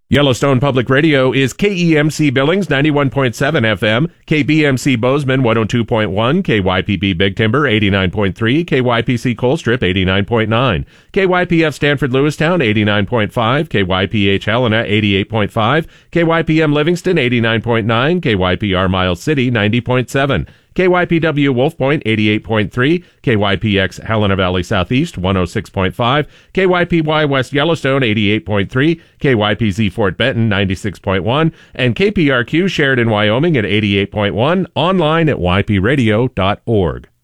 Yellowstone Public Radio is KEMC Billings 91.7 FM, KBMC Bozeman 102.1, KYPB Big Timber 89.3, KYPC Colstrip 89.9, KYPF Stanford Lewistown 89.5, KYPH Helena 88.5, KYPM Livingston 89.9, KYPR Miles City 90.7, KYPW Wolf Point 88.3, KYPX Helena Valley Southeast 106.5, KYPY West Yellowstone 88.3, KYPZ Fort Benton 96.1, and KPRQ Sheridan, Wyoming at 88.1, online at ypradio.org.